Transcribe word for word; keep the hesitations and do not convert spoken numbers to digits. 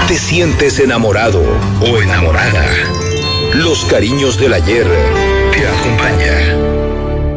te sientes enamorado o enamorada, los cariños del ayer te acompañan.